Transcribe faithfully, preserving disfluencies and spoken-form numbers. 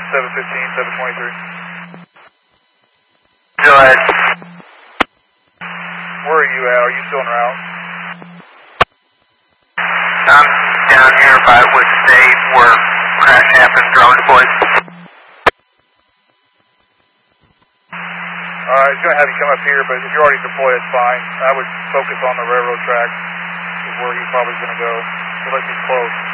seven fifteen, seven twenty-three. Go ahead. Where are you at? Are you still en route? I'm down here by Wood State where crash happened, drone deployed. Alright, he's going to have you come up here, but if you're already deployed, it's fine. I would focus on the railroad tracks, is where he's probably going to go, unless he's close.